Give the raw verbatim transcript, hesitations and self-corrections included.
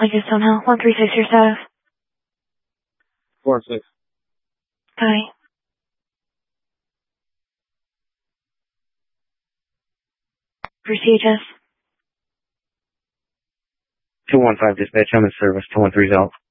Like this somehow. one three six, your status. four six. Copy. For C H S. two one five dispatch, I'm in service. two one three is out.